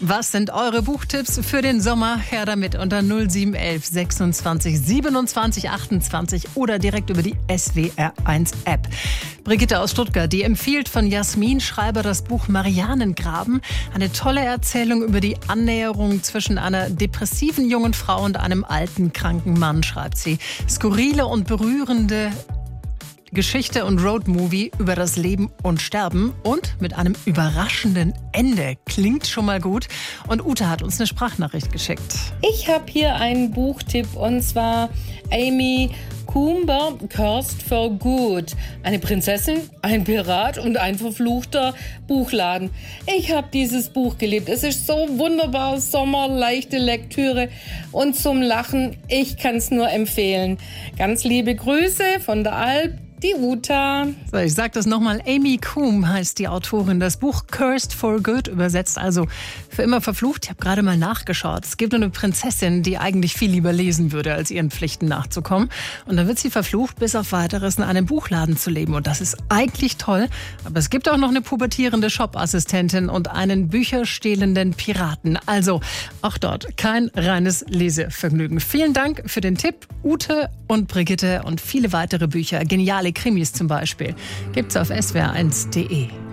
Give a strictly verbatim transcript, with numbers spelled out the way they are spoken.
Was sind eure Buchtipps für den Sommer? Her damit unter null sieben elf sechsundzwanzig siebenundzwanzig achtundzwanzig oder direkt über die S W R eins App. Brigitte aus Stuttgart, die empfiehlt von Jasmin Schreiber das Buch Marianengraben. Eine tolle Erzählung über die Annäherung zwischen einer depressiven jungen Frau und einem alten, kranken Mann, schreibt sie. Skurrile und berührende Geschichte und Roadmovie über das Leben und Sterben und mit einem überraschenden Ende. Klingt schon mal gut. Und Ute hat uns eine Sprachnachricht geschickt. Ich habe hier einen Buchtipp und zwar Amy Coomber, Cursed for Good. Eine Prinzessin, ein Pirat und ein verfluchter Buchladen. Ich habe dieses Buch geliebt. Es ist so wunderbar, sommerleichte Lektüre und zum Lachen. Ich kann es nur empfehlen. Ganz liebe Grüße von der Alp. Die Uta. So, ich sag das nochmal. Amy Coombe heißt die Autorin. Das Buch Cursed for Good, übersetzt also für immer verflucht. Ich habe gerade mal nachgeschaut. Es gibt eine Prinzessin, die eigentlich viel lieber lesen würde, als ihren Pflichten nachzukommen. Und dann wird sie verflucht, bis auf Weiteres in einem Buchladen zu leben. Und das ist eigentlich toll. Aber es gibt auch noch eine pubertierende Shop-Assistentin und einen bücherstehlenden Piraten. Also auch dort kein reines Lesevergnügen. Vielen Dank für den Tipp, Ute und Brigitte, und viele weitere Bücher. Geniale Krimis zum Beispiel gibt's auf S W R eins punkt de.